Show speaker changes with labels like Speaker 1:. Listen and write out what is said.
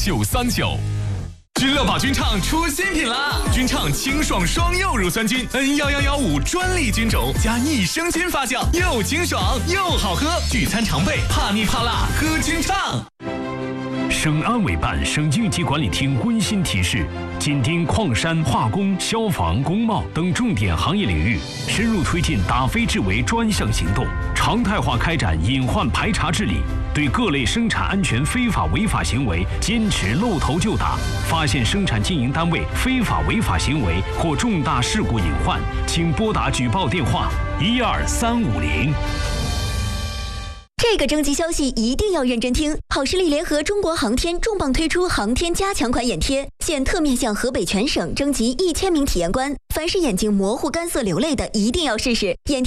Speaker 1: 0939。君乐宝君畅出新品啦！君畅清爽双柚乳酸菌 N1115专利菌种加益生菌发酵，又清爽又好喝，聚餐常备，怕腻怕辣喝君畅。
Speaker 2: 省安委办、省应急管理厅温馨提示：紧盯矿山、化工、消防、工贸等重点行业领域，深入推进打非治为专项行动，常态化开展隐患排查治理，对各类生产安全非法违法行为坚持露头就打。发现生产经营单位非法违法行为或重大事故隐患，请拨打举报电话12350。
Speaker 3: 这个征集消息一定要认真听！好视力联合中国航天重磅推出航天加强款眼贴，现特面向河北全省征集1000名体验官，凡是眼睛模糊、干涩、流泪的，一定要试试眼贴。